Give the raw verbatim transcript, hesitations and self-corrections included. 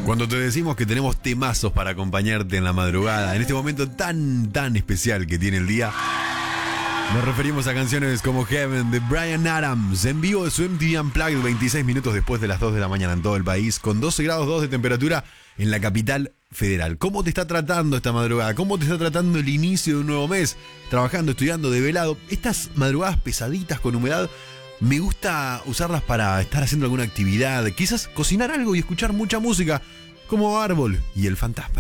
Cuando te decimos que tenemos temazos para acompañarte en la madrugada, en este momento tan, tan especial que tiene el día, nos referimos a canciones como Heaven de Bryan Adams, en vivo de su M T V Unplugged, veintiséis minutos después de las dos de la mañana en todo el país, con doce grados dos de temperatura en la capital federal. ¿Cómo te está tratando esta madrugada? ¿Cómo te está tratando el inicio de un nuevo mes? Trabajando, estudiando, desvelado. Estas madrugadas pesaditas con humedad, me gusta usarlas para estar haciendo alguna actividad, quizás cocinar algo y escuchar mucha música, como Árbol y El Fantasma.